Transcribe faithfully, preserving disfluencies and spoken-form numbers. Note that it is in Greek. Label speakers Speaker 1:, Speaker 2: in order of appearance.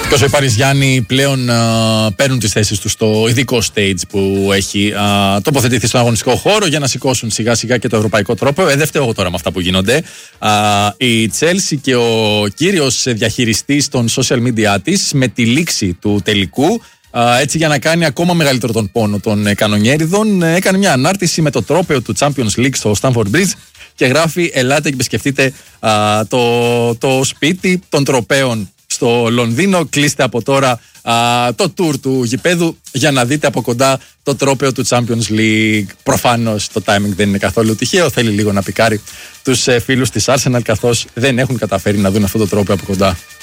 Speaker 1: Και όσο οι Παριζιάνοι πλέον α, παίρνουν τις θέσεις τους στο ειδικό stage που έχει α, τοποθετηθεί στον αγωνιστικό χώρο για να σηκώσουν σιγά σιγά και το ευρωπαϊκό τρόπο. Ε, δεν φταίω εγώ τώρα με αυτά που γίνονται. Α, η Τσέλσι και ο κύριος διαχειριστής των social media της, με τη λήξη του τελικού, α, έτσι για να κάνει ακόμα μεγαλύτερο τον πόνο των ε, κανονιέριδων, ε, έκανε μια ανάρτηση με το τρόπαιο του Champions League στο Stamford Bridge και γράφει: ελάτε και επισκεφτείτε α, το, το σπίτι των τροπαίων στο Λονδίνο, κλείστε από τώρα α, το tour του γηπέδου για να δείτε από κοντά το τρόπαιο του Champions League. Προφανώς το timing δεν είναι καθόλου τυχαίο, θέλει λίγο να πικάρει τους ε, φίλους της Arsenal, καθώς δεν έχουν καταφέρει να δουν αυτό το τρόπαιο από κοντά.